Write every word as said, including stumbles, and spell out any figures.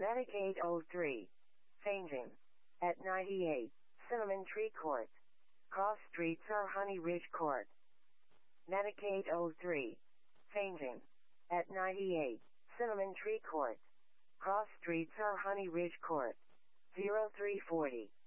Medicaid oh three. Fainting. At ninety-eight. Cinnamon Tree Court. Cross streets are Honey Ridge Court. Medicaid oh three. Fainting. At ninety-eight. Cinnamon Tree Court. Cross streets are Honey Ridge Court. zero three forty.